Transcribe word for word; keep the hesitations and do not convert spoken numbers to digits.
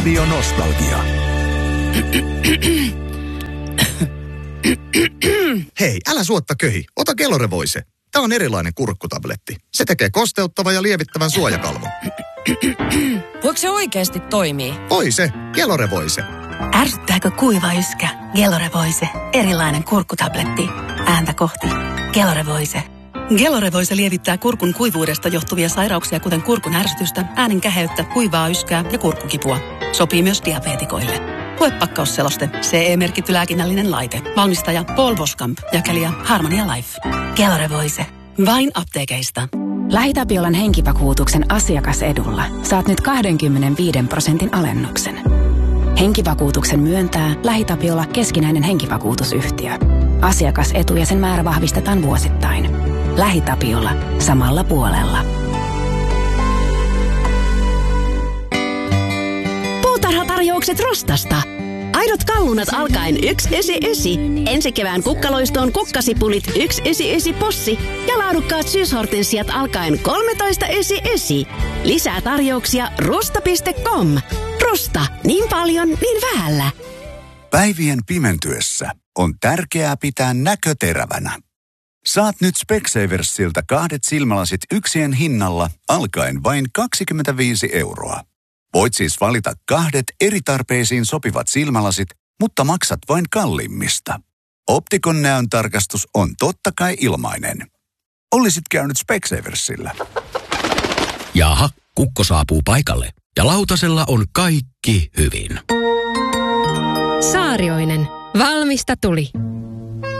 Radio Nostalgia. Hei, älä suotta köhi. Ota Gelore-Voice. Tämä on erilainen kurkkutabletti. Se tekee kosteuttavan ja lievittävän suojakalvon. Voiko se oikeasti toimii? Voi se. Gelore-Voice. Ärsyttääkö kuiva yskä? Gelore-Voice. Erilainen kurkkutabletti. Ääntä kohti. Gelore-Voice. Gelore-Voice lievittää kurkun kuivuudesta johtuvia sairauksia, kuten kurkun ärsytystä, äänen käheyttä, kuivaa yskää ja kurkkukipua. Sopii myös diabeetikoille. Lue pakkausseloste. C E-merkitty lääkinnällinen laite. Valmistaja Paul Boskamp. Jakelija Harmonia Life. Gelore-Voice. Vain apteekeista. LähiTapiolan henkivakuutuksen asiakasedulla saat nyt kaksikymmentäviisi prosentin alennuksen. Henkivakuutuksen myöntää LähiTapiola keskinäinen henkivakuutusyhtiö. Asiakasetu ja sen määrä vahvistetaan vuosittain. LähiTapiola. Samalla puolella. Puutarhatarjoukset Rostasta. Aidot kallunat alkaen yksi ysi ysi. Ensi kevään kukkaloistoon kukkasipulit yksi ysi ysi possi. Ja laadukkaat syyshortensiat alkaen kolmetoista ysi ysi. Lisää tarjouksia rusta piste com. Rusta. Niin paljon, niin vähällä. Päivien pimentyessä on tärkeää pitää näkö terävänä. Saat nyt Specsaversilta kahdet silmälasit yksien hinnalla alkaen vain kaksikymmentäviisi euroa. Voit siis valita kahdet eri tarpeisiin sopivat silmälasit, mutta maksat vain kalliimmista. Optikon näön tarkastus on totta kai ilmainen. Olisit käynyt Specsaversilla. Jaha, kukko saapuu paikalle ja lautasella on kaikki hyvin. Saarioinen. Valmista tuli.